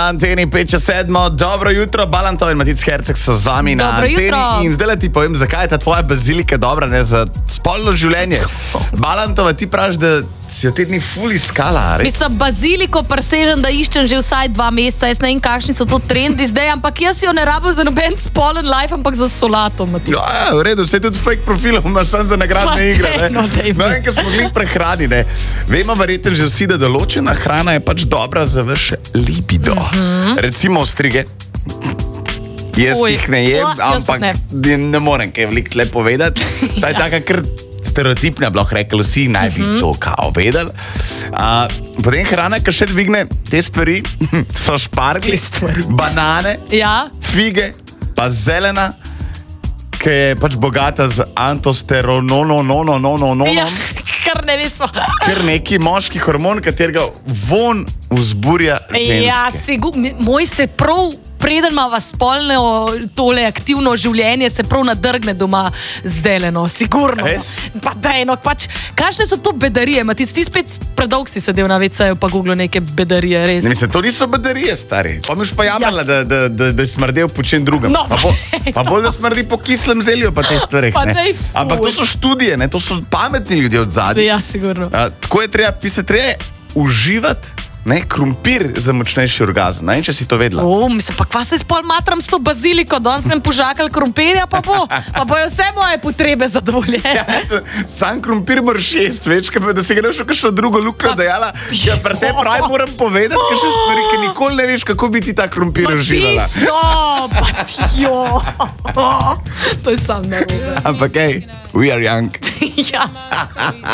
na anteni 5-7. Dobro jutro, Balantov in Matic Herceg so z vami na Dobro anteni. Jutro. In zdaj ti povem, zakaj je ta tvoja bazilika dobra, ne, za spolno življenje. Balantova, ti praviš, da si jo te dni ful iskala. Res? Mislim, baziliko presežem, da iščem že vsaj 2 meseca. Jaz ne vem, kakšni so to trendi zdaj, ampak jaz jo ne rabim za noben spolen life, ampak za solato, Matic. Ja, v redu, vse tudi fake profilov imaš sam za nagradne igre. Ne? No, vem, ker smo glih prehrani. Ne? Vemo verjetno že vsi, da določena hrana je pač dobra za vaš libido. Recimo ostrige. Jaz jih ne jem, ampak ne morem kaj veliko tle povedati. Ta je taka kar stereotipna, bi lahko rekli, vsi naj bi to kao vedeli. Potem hrana, ki še dvigne te stvari, so špargli, banane, fige, pa zelena, ki je pač bogata z antosterononom. Kar ne vemo. Ker neki moški hormon, katerega von vzburja ženske. Ja, moj se prav, preden ima spolno tole aktivno življenje, se prav nadrgne doma zeleno, sigurno. Res? Pa dejno, pač, kakšne so to bedarije? Matic, ti spet predolg si sedel na WC-ju pa googlil neke bedarije, res. Ne, mislim, to niso bedarije, stari. Pa mi už pa jamrala, da je smrdel po čem drugem. No, pa bolj, da smrdi po kislem zelju, pa te stvareh. Ampak to so študije, ne? To so pametni ljudje od zadnji. Ja, sigurno. Tako je treba pisati, treba uživati, ne, krompir za močnejši orgazem. Ne, če si to vedela. Mislim, pa kva se spol matram s to baziliko, danes grem požakal krompirja, pa bojo vse moje potrebe zadovoljene. Ja, sam krompir moraš jesti, veš, da si ga ne še kakšno drugo luknjo dejala. Ja, pri te pravi moram povedati, kakšne stvari, ker nikoli ne veš, kako bi ti ta krompir uživala. To je sam narobe. Ampak, we are young. Ja.